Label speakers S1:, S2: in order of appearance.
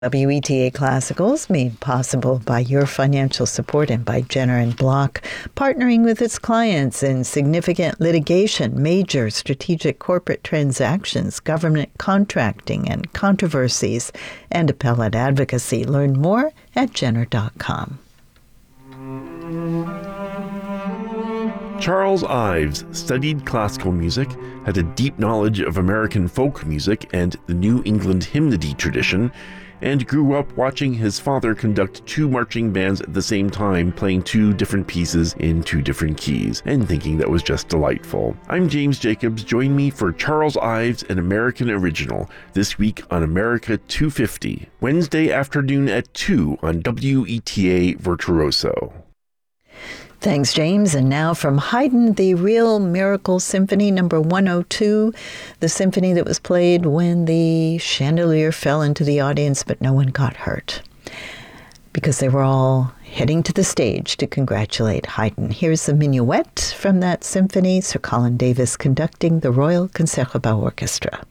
S1: WETA Classicals, made possible by your financial support and by Jenner and Block, partnering with its clients in significant litigation, major strategic corporate transactions, government contracting and controversies, and appellate advocacy. Learn more at Jenner.com.
S2: Charles Ives studied classical music, had a deep knowledge of American folk music and the New England hymnody tradition, and grew up watching his father conduct two marching bands at the same time, playing two different pieces in two different keys, and thinking that was just delightful. I'm James Jacobs. Join me for Charles Ives, an American Original, this week on America 250, Wednesday afternoon at 2 on WETA Virtuoso.
S1: Thanks, James. And now from Haydn, the Real Miracle Symphony number 102, the symphony that was played when the chandelier fell into the audience, but no one got hurt because they were all heading to the stage to congratulate Haydn. Here's the minuet from that symphony, Sir Colin Davis conducting the Royal Concertgebouw Orchestra.